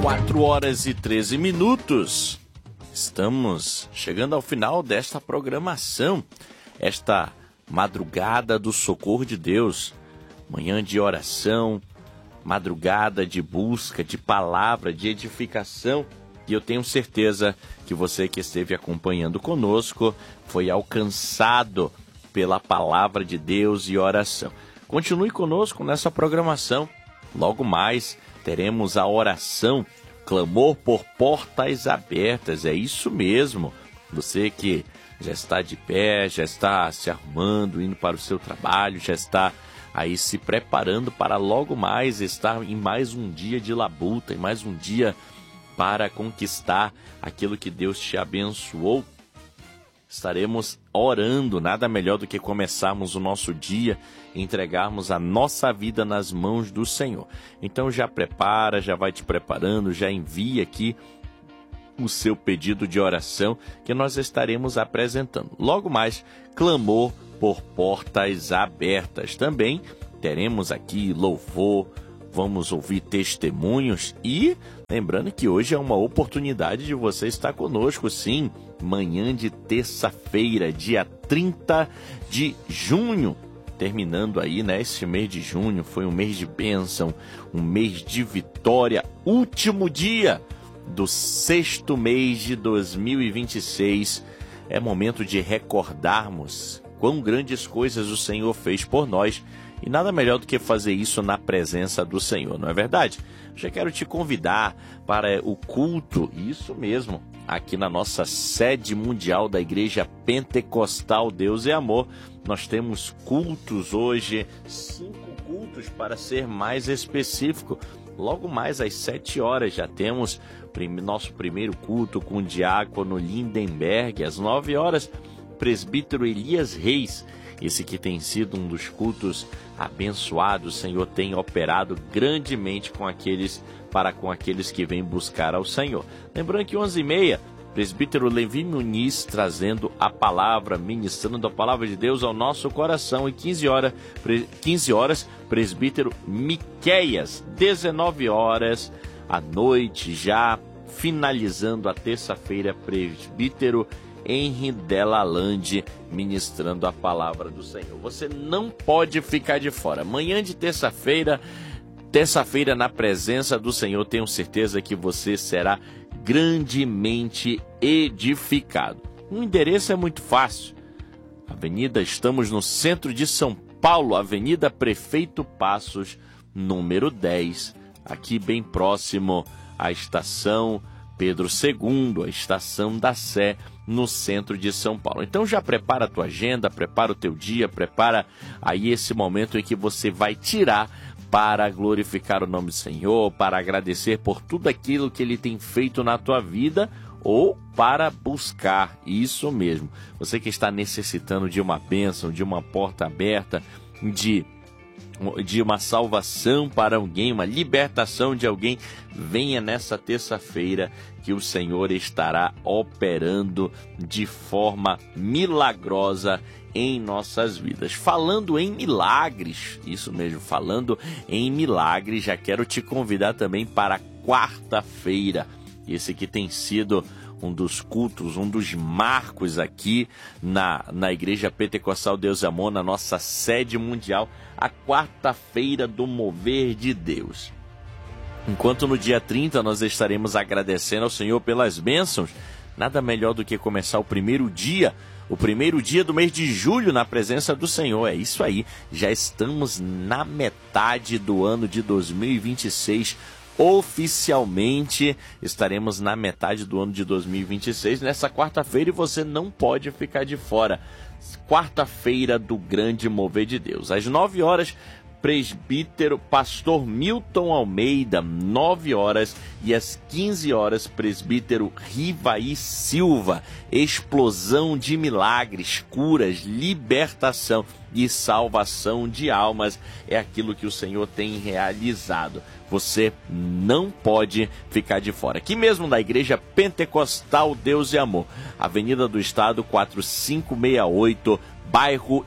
4h13. Estamos chegando ao final desta programação, esta madrugada do socorro de Deus, manhã de oração, madrugada de busca, de palavra, de edificação. E eu tenho certeza que você que esteve acompanhando conosco foi alcançado pela palavra de Deus e oração. Continue conosco nessa programação. Logo mais teremos a oração, clamor por portas abertas. É isso mesmo. Você que já está de pé, já está se arrumando, indo para o seu trabalho, já está aí se preparando para logo mais estar em mais um dia de labuta, em mais um dia para conquistar aquilo que Deus te abençoou. Estaremos orando, nada melhor do que começarmos o nosso dia, entregarmos a nossa vida nas mãos do Senhor. Então já prepara, já vai te preparando, já envia aqui o seu pedido de oração que nós estaremos apresentando. Logo mais, clamor por portas abertas. Também teremos aqui louvor, vamos ouvir testemunhos e lembrando que hoje é uma oportunidade de você estar conosco, sim, manhã de terça-feira, dia 30 de junho. Terminando aí, né, este mês de junho, foi um mês de bênção, um mês de vitória, último dia do 6º mês de 2026. É momento de recordarmos quão grandes coisas o Senhor fez por nós. E nada melhor do que fazer isso na presença do Senhor, não é verdade? Já quero te convidar para o culto, isso mesmo, aqui na nossa sede mundial da Igreja Pentecostal Deus é Amor. Nós temos cultos hoje, 5 cultos para ser mais específico. Logo mais às 7 horas já temos nosso primeiro culto com o diácono Lindenberg. Às 9 horas, presbítero Elias Reis. Esse que tem sido um dos cultos abençoados, o Senhor tem operado grandemente com aqueles que vêm buscar ao Senhor. Lembrando que 11h30, presbítero Levi Muniz trazendo a palavra, ministrando a palavra de Deus ao nosso coração. E 15 horas, presbítero Miqueias. 19 horas à noite, já finalizando a terça-feira, presbítero Henri Delalande ministrando a palavra do Senhor. Você não pode ficar de fora. Manhã de terça-feira na presença do Senhor, tenho certeza que você será grandemente edificado. O endereço é muito fácil. Estamos no centro de São Paulo, Avenida Prefeito Passos, número 10, aqui bem próximo à estação Pedro II, a estação da Sé, no centro de São Paulo. Então já prepara a tua agenda, prepara o teu dia, prepara aí esse momento em que você vai tirar para glorificar o nome do Senhor, para agradecer por tudo aquilo que Ele tem feito na tua vida ou para buscar isso mesmo. Você que está necessitando de uma bênção, de uma porta aberta, de uma salvação para alguém, uma libertação de alguém, venha nessa terça-feira que o Senhor estará operando de forma milagrosa em nossas vidas. Falando em milagres, isso mesmo, falando em milagres, já quero te convidar também para quarta-feira. Esse que tem sido um dos cultos, um dos marcos aqui na Igreja Pentecostal Deus é Amor, na nossa sede mundial, a quarta-feira do mover de Deus. Enquanto no dia 30 nós estaremos agradecendo ao Senhor pelas bênçãos, nada melhor do que começar o primeiro dia do mês de julho na presença do Senhor. É isso aí, já estamos na metade do ano de 2026. Oficialmente estaremos na metade do ano de 2026 nessa quarta-feira e você não pode ficar de fora. Quarta-feira do grande mover de Deus. Às 9 horas, presbítero pastor Milton Almeida, 9 horas, e às 15 horas, presbítero Rivaí Silva. Explosão de milagres, curas, libertação e salvação de almas é aquilo que o Senhor tem realizado. Você não pode ficar de fora. Aqui mesmo da Igreja Pentecostal Deus e Amor, Avenida do Estado 4568, bairro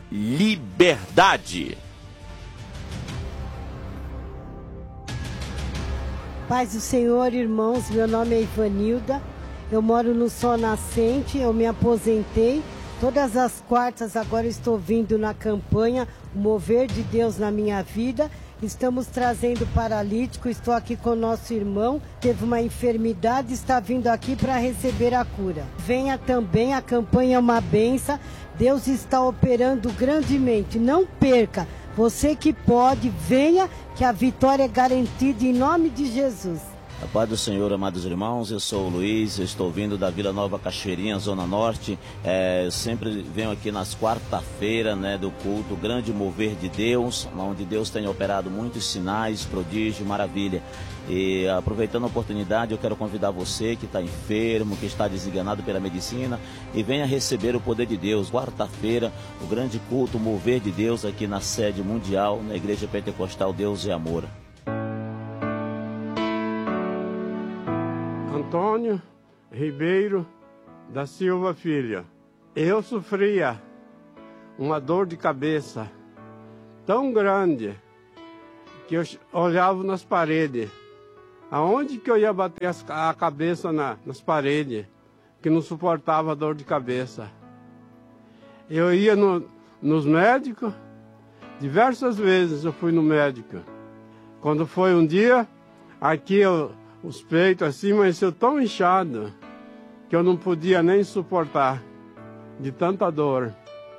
Liberdade. Paz do Senhor, irmãos, meu nome é Ivanilda, eu moro no Sol Nascente, eu me aposentei. Todas as quartas agora estou vindo na campanha, o mover de Deus na minha vida. Estamos trazendo paralítico, estou aqui com o nosso irmão, teve uma enfermidade, está vindo aqui para receber a cura. Venha também, a campanha é uma bênção, Deus está operando grandemente, não perca. Você que pode, venha, que a vitória é garantida em nome de Jesus. A paz do Senhor, amados irmãos, eu sou o Luiz, eu estou vindo da Vila Nova Cachoeirinha, Zona Norte. Eu sempre venho aqui nas quarta-feiras, do culto Grande Mover de Deus, onde Deus tem operado muitos sinais, prodígio, maravilha. E aproveitando a oportunidade, eu quero convidar você que está enfermo, que está desenganado pela medicina, e venha receber o poder de Deus. Quarta-feira, o grande culto Mover de Deus aqui na sede mundial, na Igreja Pentecostal Deus é Amor. Antônio Ribeiro da Silva Filho. Eu sofria uma dor de cabeça tão grande que eu olhava nas paredes. Aonde que eu ia bater a cabeça nas paredes, que não suportava a dor de cabeça. Eu ia nos médicos, diversas vezes eu fui no médico. Quando foi um dia, aqui os peitos assim amanheceu tão inchado que eu não podia nem suportar de tanta dor.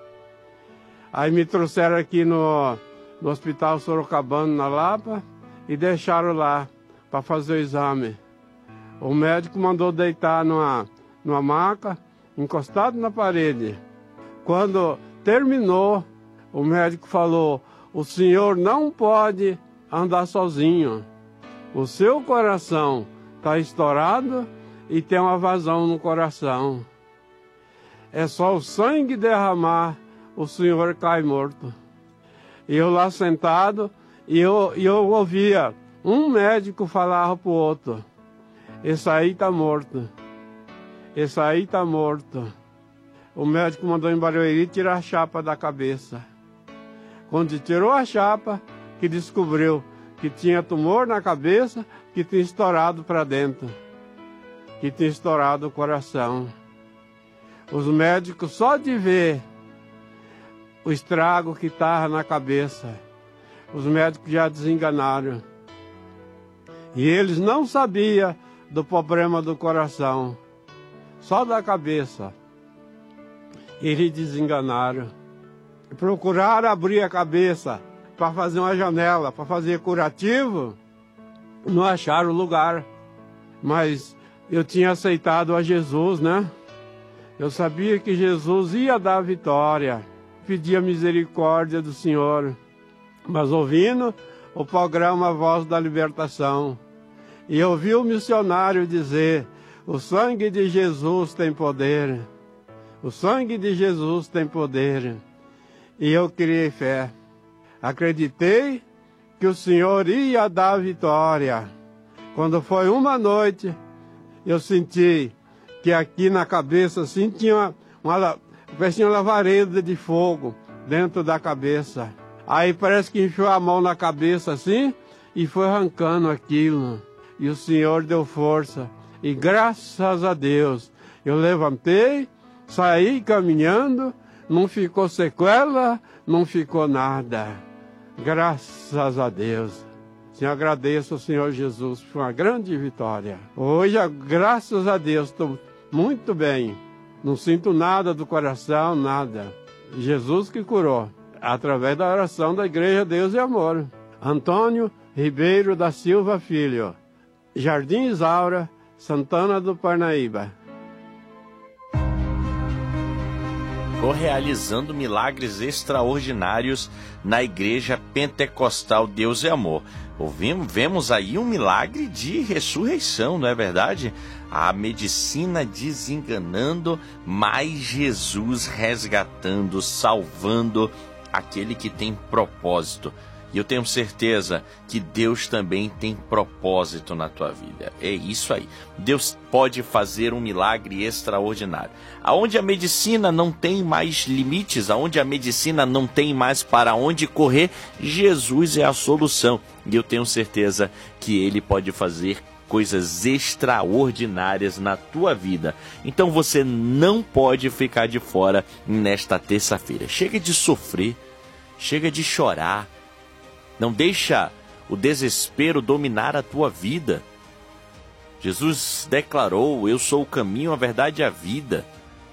Aí me trouxeram aqui no Hospital Sorocabana, na Lapa, e deixaram lá para fazer o exame. O médico mandou deitar numa maca, encostado na parede. Quando terminou, o médico falou: o senhor não pode andar sozinho. O seu coração está estourado e tem uma vazão no coração. É só o sangue derramar, o senhor cai morto. E eu lá sentado, e eu ouvia um médico falar para o outro: esse aí está morto, esse aí está morto. O médico mandou em Barueri tirar a chapa da cabeça. Quando tirou a chapa, que descobriu que tinha tumor na cabeça, que tinha estourado para dentro, que tinha estourado o coração. Os médicos, só de ver o estrago que estava na cabeça, os médicos já desenganaram. E eles não sabiam do problema do coração, só da cabeça. Eles desenganaram. Procuraram abrir a cabeça para fazer uma janela, para fazer curativo, não acharam lugar. Mas eu tinha aceitado a Jesus, Eu sabia que Jesus ia dar a vitória. Pedia misericórdia do Senhor. Mas ouvindo o programa Voz da Libertação, e eu ouvi o missionário dizer: o sangue de Jesus tem poder. O sangue de Jesus tem poder. E eu criei fé. Acreditei que o Senhor ia dar a vitória. Quando foi uma noite, eu senti que aqui na cabeça assim tinha uma lavareda de fogo dentro da cabeça. Aí parece que enfiou a mão na cabeça assim e foi arrancando aquilo. E o Senhor deu força. E graças a Deus eu levantei, saí caminhando, não ficou sequela, não ficou nada. Graças a Deus. Eu agradeço ao Senhor Jesus por uma grande vitória. Hoje, graças a Deus, estou muito bem. Não sinto nada do coração, nada. Jesus que curou, através da oração da Igreja Deus e Amor. Antônio Ribeiro da Silva Filho, Jardim Isaura, Santana do Parnaíba. Estou realizando milagres extraordinários na Igreja Pentecostal Deus é Amor. Vemos aí um milagre de ressurreição, não é verdade? A medicina desenganando, mas Jesus resgatando, salvando aquele que tem propósito. E eu tenho certeza que Deus também tem propósito na tua vida. É isso aí. Deus pode fazer um milagre extraordinário. Aonde a medicina não tem mais limites, aonde a medicina não tem mais para onde correr, Jesus é a solução. E eu tenho certeza que Ele pode fazer coisas extraordinárias na tua vida. Então você não pode ficar de fora nesta terça-feira. Chega de sofrer, chega de chorar. Não deixa o desespero dominar a tua vida. Jesus declarou: eu sou o caminho, a verdade e a vida.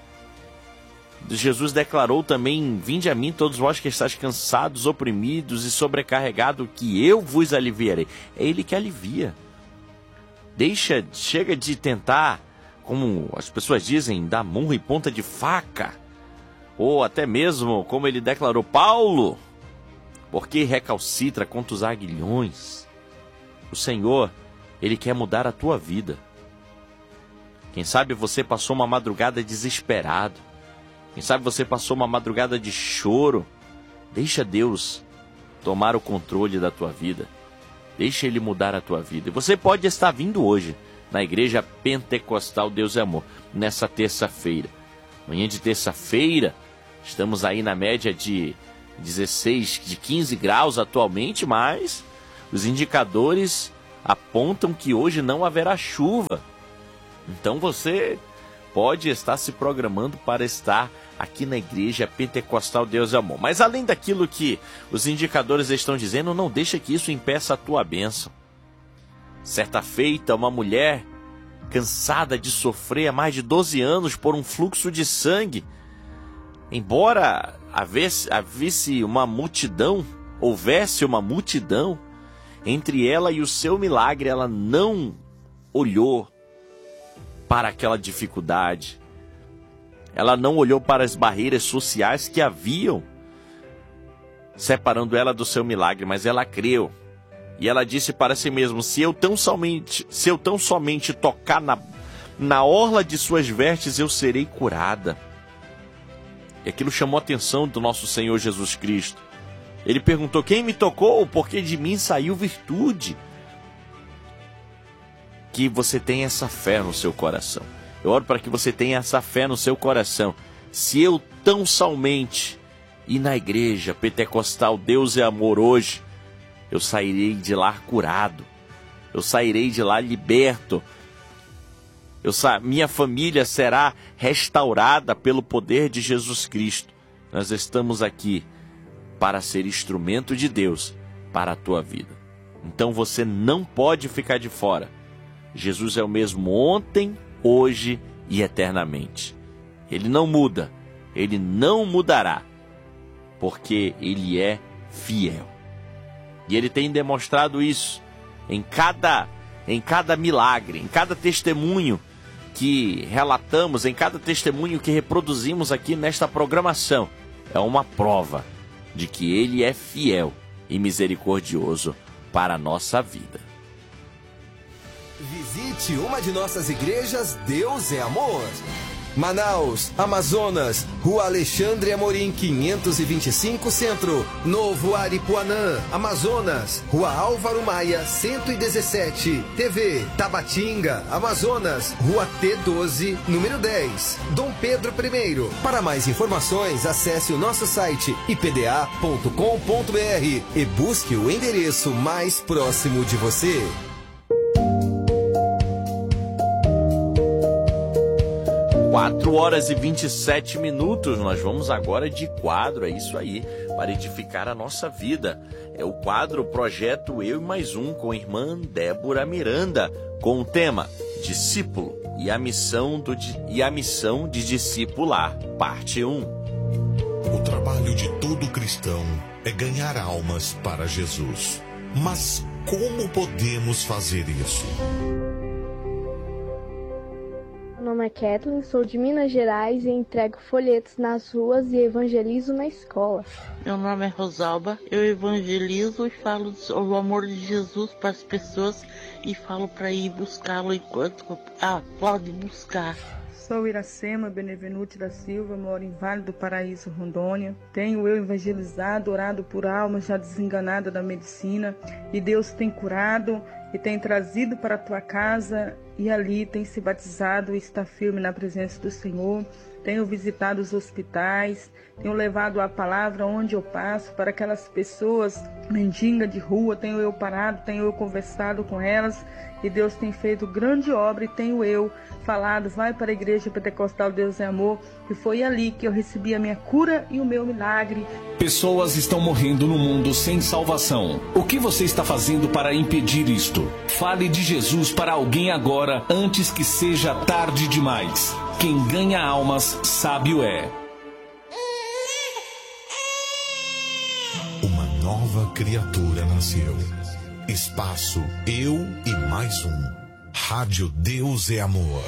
Jesus declarou também: vinde a mim todos vós que estáis cansados, oprimidos e sobrecarregados, que eu vos aliviarei. É Ele que alivia. Chega de tentar, como as pessoas dizem, dar murro e ponta de faca. Ou até mesmo, como ele declarou, Paulo, porque recalcitra contra os aguilhões. O Senhor, Ele quer mudar a tua vida. Quem sabe você passou uma madrugada desesperado. Quem sabe você passou uma madrugada de choro. Deixa Deus tomar o controle da tua vida. Deixa Ele mudar a tua vida. E você pode estar vindo hoje na Igreja Pentecostal Deus é Amor, nessa terça-feira. Manhã de terça-feira, estamos aí na média de 15 graus atualmente, mas os indicadores apontam que hoje não haverá chuva. Então você pode estar se programando para estar aqui na Igreja Pentecostal Deus é Amor. Mas além daquilo que os indicadores estão dizendo, não deixa que isso impeça a tua bênção. Certa feita, uma mulher cansada de sofrer há mais de 12 anos por um fluxo de sangue, embora houvesse uma multidão, entre ela e o seu milagre, ela não olhou para aquela dificuldade. Ela não olhou para as barreiras sociais que haviam separando ela do seu milagre, mas ela creu. E ela disse para si mesma: se eu tão somente tocar na orla de suas vestes, eu serei curada. E aquilo chamou a atenção do nosso Senhor Jesus Cristo. Ele perguntou: quem me tocou? Porque de mim saiu virtude. Que você tenha essa fé no seu coração. Eu oro para que você tenha essa fé no seu coração. Se eu tão somente ir na Igreja Pentecostal Deus é Amor hoje, eu sairei de lá curado. Eu sairei de lá liberto. Minha família será restaurada pelo poder de Jesus Cristo. Nós estamos aqui para ser instrumento de Deus para a tua vida. Então você não pode ficar de fora. Jesus é o mesmo ontem, hoje e eternamente. Ele não muda, Ele não mudará, porque Ele é fiel. E Ele tem demonstrado isso em cada milagre, em cada testemunho que relatamos, em cada testemunho que reproduzimos aqui nesta programação. É uma prova de que Ele é fiel e misericordioso para a nossa vida. Visite uma de nossas igrejas Deus é Amor. Manaus, Amazonas, Rua Alexandre Amorim 525 Centro, Novo Aripuanã, Amazonas, Rua Álvaro Maia 117, TV, Tabatinga, Amazonas, Rua T12, número 10, Dom Pedro I. Para mais informações, acesse o nosso site ipda.com.br e busque o endereço mais próximo de você. 4h27, nós vamos agora de quadro, é isso aí, para edificar a nossa vida. É o quadro Projeto Eu e Mais Um, com a irmã Débora Miranda, com o tema Discípulo e a missão de discipular, parte 1. O trabalho de todo cristão é ganhar almas para Jesus. Mas como podemos fazer isso? Meu nome é Kathleen, sou de Minas Gerais e entrego folhetos nas ruas e evangelizo na escola. Meu nome é Rosalba, eu evangelizo e falo sobre o amor de Jesus para as pessoas e falo para ir buscá-lo enquanto pode buscar. Sou Iracema Benevenuti da Silva, moro em Vale do Paraíso, Rondônia. Tenho eu evangelizado, orado por almas já desenganadas da medicina, e Deus tem curado e tem trazido para a tua casa, e ali tem se batizado e está firme na presença do Senhor. Tenho visitado os hospitais, tenho levado a palavra onde eu passo para aquelas pessoas mendigas de rua. Tenho eu parado, tenho eu conversado com elas, e Deus tem feito grande obra, e tenho eu falado: vai para a Igreja Pentecostal Deus é Amor, e foi ali que eu recebi a minha cura e o meu milagre. Pessoas estão morrendo no mundo sem salvação. O que você está fazendo para impedir isto? Fale de Jesus para alguém agora, antes que seja tarde demais. Quem ganha almas, sábio é. Uma nova criatura nasceu. Espaço Eu e Mais Um. Rádio Deus é Amor.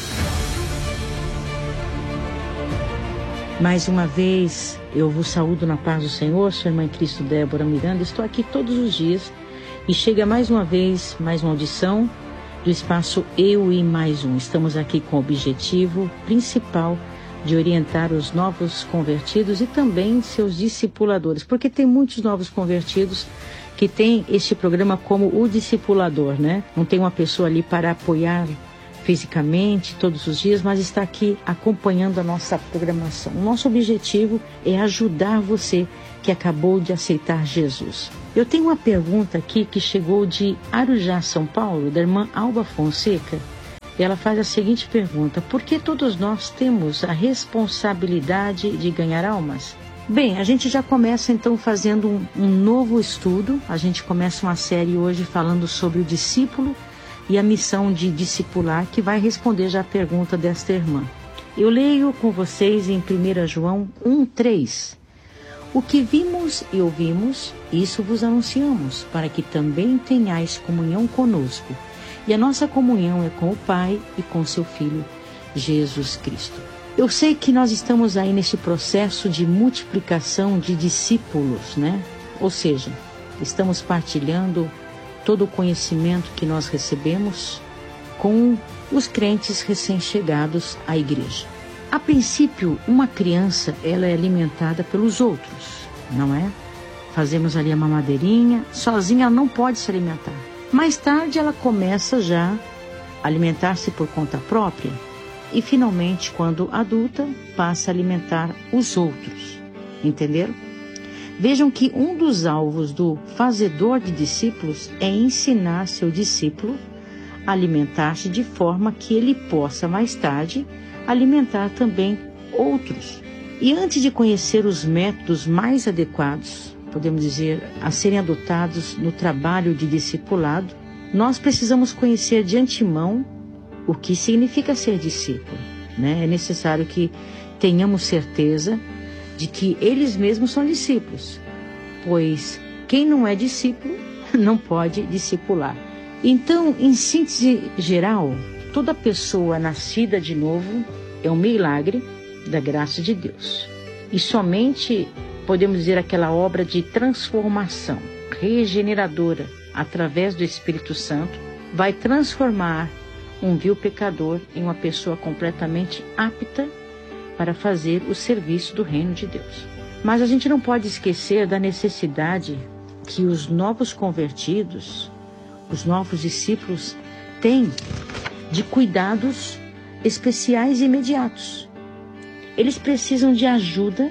Mais uma vez, eu vos saúdo na paz do Senhor. Sou a irmã em Cristo Débora Miranda. Estou aqui todos os dias e chega mais uma vez, mais uma audição do Espaço Eu e Mais Um. Estamos aqui com o objetivo principal de orientar os novos convertidos e também seus discipuladores, porque tem muitos novos convertidos que tem este programa como o discipulador, né? Não tem uma pessoa ali para apoiar fisicamente todos os dias, mas está aqui acompanhando a nossa programação. O nosso objetivo é ajudar você que acabou de aceitar Jesus. Eu tenho uma pergunta aqui que chegou de Arujá, São Paulo, da irmã Alba Fonseca. Ela faz a seguinte pergunta: por que todos nós temos a responsabilidade de ganhar almas? Bem, a gente já começa então fazendo um novo estudo. A gente começa uma série hoje falando sobre o discípulo e a missão de discipular, que vai responder já a pergunta desta irmã. Eu leio com vocês em 1 João 1:3. O que vimos e ouvimos, isso vos anunciamos, para que também tenhais comunhão conosco. E a nossa comunhão é com o Pai e com seu Filho, Jesus Cristo. Eu sei que nós estamos aí nesse processo de multiplicação de discípulos, né? Ou seja, estamos partilhando todo o conhecimento que nós recebemos com os crentes recém-chegados à igreja. A princípio, uma criança, ela é alimentada pelos outros, não é? Fazemos ali a mamadeirinha, sozinha ela não pode se alimentar. Mais tarde ela começa já a alimentar-se por conta própria. E finalmente, quando adulta, passa a alimentar os outros. Entenderam? Vejam que um dos alvos do fazedor de discípulos é ensinar seu discípulo a alimentar-se de forma que ele possa mais tarde alimentar também outros. E antes de conhecer os métodos mais adequados, podemos dizer, a serem adotados no trabalho de discipulado, nós precisamos conhecer de antemão o que significa ser discípulo, né? É necessário que tenhamos certeza de que eles mesmos são discípulos, pois quem não é discípulo não pode discipular. Então, em síntese geral, toda pessoa nascida de novo é um milagre da graça de Deus. E somente, podemos dizer, aquela obra de transformação regeneradora através do Espírito Santo vai transformar um vil pecador em uma pessoa completamente apta para fazer o serviço do reino de Deus. Mas a gente não pode esquecer da necessidade que os novos convertidos, os novos discípulos, têm de cuidados especiais e imediatos. Eles precisam de ajuda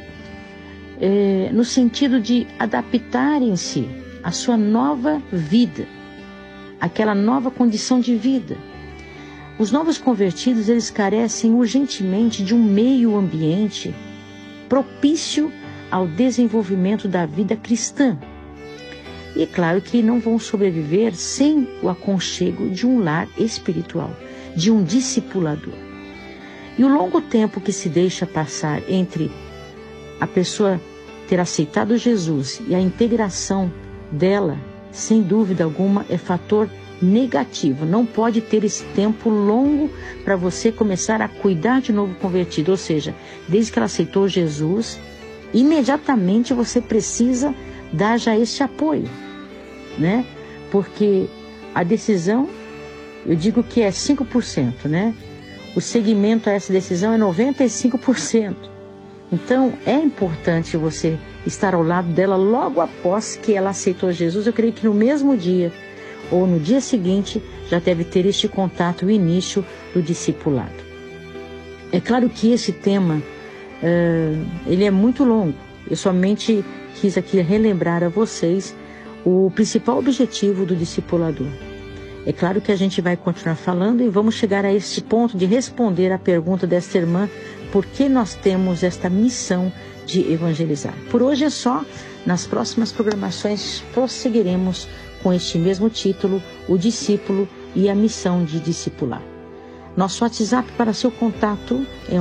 no sentido de adaptarem-se à sua nova vida, àquela nova condição de vida. Os novos convertidos, eles carecem urgentemente de um meio ambiente propício ao desenvolvimento da vida cristã. E é claro que não vão sobreviver sem o aconchego de um lar espiritual, de um discipulador. E o longo tempo que se deixa passar entre a pessoa ter aceitado Jesus e a integração dela, sem dúvida alguma, é fator negativo. Não pode ter esse tempo longo para você começar a cuidar de novo convertido. Ou seja, desde que ela aceitou Jesus, imediatamente você precisa dar já esse apoio, né? Porque a decisão, eu digo que é 5%, né? o seguimento a essa decisão é 95%. Então, é importante você estar ao lado dela logo após que ela aceitou Jesus. Eu creio que no mesmo dia ou no dia seguinte já deve ter este contato, o início do discipulado. É claro que esse tema, ele é muito longo. Eu somente quis aqui relembrar a vocês o principal objetivo do discipulador. É claro que a gente vai continuar falando e vamos chegar a este ponto de responder a pergunta desta irmã, por que nós temos esta missão de evangelizar. Por hoje é só. Nas próximas programações prosseguiremos com este mesmo título, o discípulo e a missão de discipular. Nosso WhatsApp para seu contato é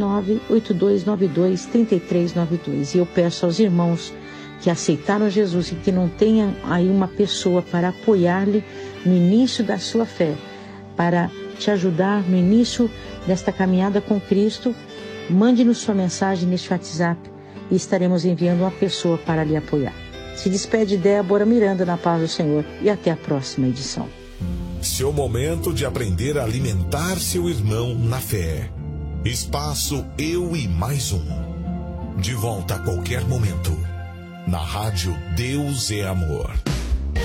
11982923392. E eu peço aos irmãos que aceitaram Jesus e que não tenham aí uma pessoa para apoiar-lhe no início da sua fé, para te ajudar no início desta caminhada com Cristo, mande-nos sua mensagem neste WhatsApp e estaremos enviando uma pessoa para lhe apoiar. Se despede Débora Miranda, na paz do Senhor, e até a próxima edição. Seu momento de aprender a alimentar seu irmão na fé. Espaço Eu e Mais Um. De volta a qualquer momento. Na rádio Deus é Amor.